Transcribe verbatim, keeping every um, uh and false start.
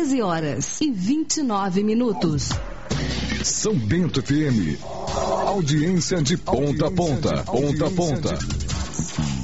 treze horas e vinte e nove minutos. São Bento F M. Audiência de ponta a ponta. Ponta a ponta.